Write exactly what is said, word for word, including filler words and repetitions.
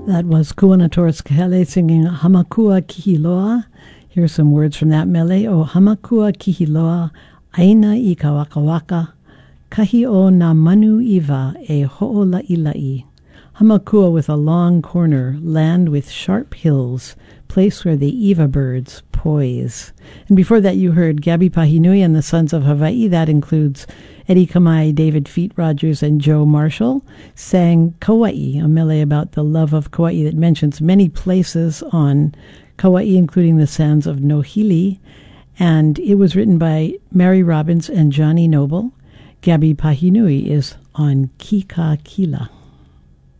That was Kuanatoris Kahele singing Hamakua Kihiloa. Here's some words from that mele. O Hamakua Kihiloa, Aina I Kawakawaka, Kahi o na manu iwa e ho'ola'ila'i. Hamakua with a long corner, land with sharp hills, place where the iwa birds poise. And before that you heard Gabi Pahinui and the Sons of Hawaii. That includes Eddie Kamai, David Feet Rogers, and Joe Marshall, sang Kauai, a mele about the love of Kauai that mentions many places on Kauai, including the sands of Nohili. And it was written by Mary Robbins and Johnny Noble. Gabi Pahinui is on Kika Kila.